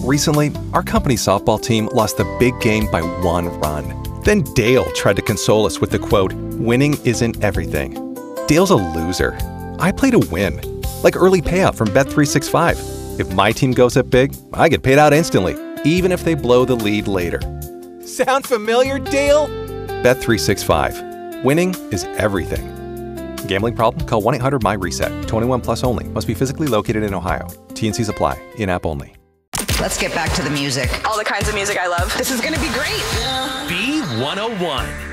Recently, our company's softball team lost the big game by 1 run. Then Dale tried to console us with the quote, "Winning isn't everything." Dale's a loser. I play to win, like early payout from Bet365. If my team goes up big, I get paid out instantly, even if they blow the lead later. Sound familiar, Dale? Bet365. Winning is everything. Gambling problem? Call 1-800-MY-RESET. 21 plus only. Must be physically located in Ohio. T&Cs apply. In-app only. Let's get back to the music. All the kinds of music I love. This is going to be great. B101.